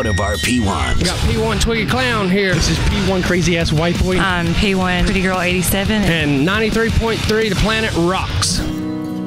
out of our P1s. We got P1 Twiggy Clown here. This is P1 Crazy Ass White Boy. I'm P1 Pretty Girl 87. And 93.3 The Planet Rocks.